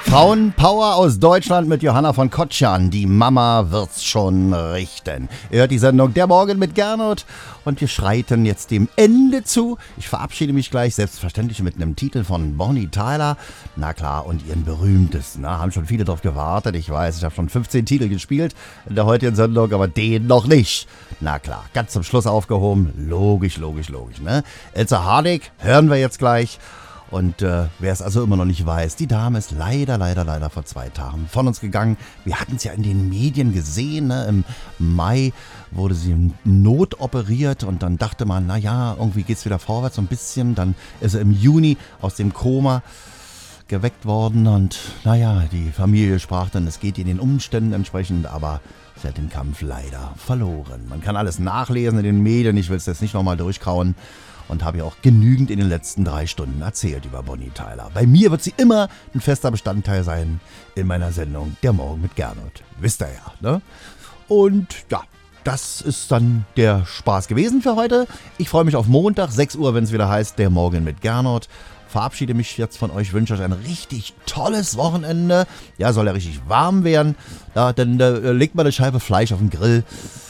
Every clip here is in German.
Frauenpower aus Deutschland mit Johanna von Kotschan. Die Mama wird's schon richten. Ihr hört die Sendung Der Morgen mit Gernot und wir schreiten jetzt dem Ende zu. Ich verabschiede mich gleich selbstverständlich mit einem Titel von Bonnie Tyler. Na klar, und ihren berühmtesten. Haben schon viele drauf gewartet. Ich weiß, ich habe schon 15 Titel gespielt in der heutigen Sendung, aber den noch nicht. Na klar, ganz zum Schluss aufgehoben. Logisch, ne? Ilse Harding hören wir jetzt gleich. Und wer es also immer noch nicht weiß, die Dame ist leider vor 2 Tagen von uns gegangen. Wir hatten es ja in den Medien gesehen, ne? Im Mai wurde sie notoperiert und dann dachte man, naja, irgendwie geht's wieder vorwärts so ein bisschen. Dann ist sie im Juni aus dem Koma geweckt worden und naja, die Familie sprach dann, es geht ihr den Umständen entsprechend, aber sie hat den Kampf leider verloren. Man kann alles nachlesen in den Medien, ich will es jetzt nicht nochmal durchkauen. Und habe ja auch genügend in den letzten 3 Stunden erzählt über Bonnie Tyler. Bei mir wird sie immer ein fester Bestandteil sein in meiner Sendung Der Morgen mit Gernot. Wisst ihr ja, ne? Und ja, das ist dann der Spaß gewesen für heute. Ich freue mich auf Montag, 6 Uhr, wenn es wieder heißt Der Morgen mit Gernot. Verabschiede mich jetzt von euch, wünsche euch ein richtig tolles Wochenende. Ja, soll ja richtig warm werden. Ja, dann legt mal eine Scheibe Fleisch auf den Grill.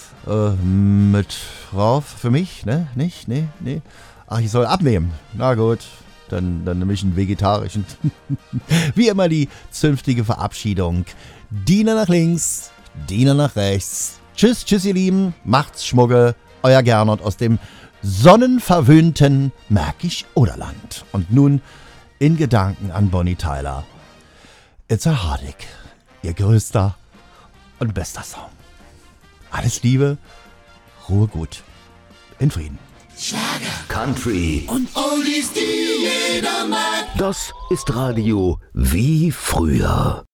Mit drauf für mich, ne? Nicht? Nee. Ach, ich soll abnehmen. Na gut, dann nehme ich einen vegetarischen. Wie immer die zünftige Verabschiedung. Diener nach links, Diener nach rechts. Tschüss, ihr Lieben. Macht's Schmucke. Euer Gernot aus dem sonnenverwöhnten Märkisch-Oderland. Und nun in Gedanken an Bonnie Tyler. Ilse Harding, ihr größter und bester Song. Alles Liebe, Ruhe gut, in Frieden. Schlager, Country und Oldies, die jeder mag. Das ist Radio wie früher.